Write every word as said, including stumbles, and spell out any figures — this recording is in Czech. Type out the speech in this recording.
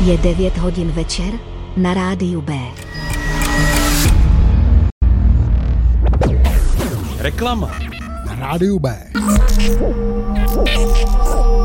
Je devět hodin večer na rádiu B. Reklama na rádiu B.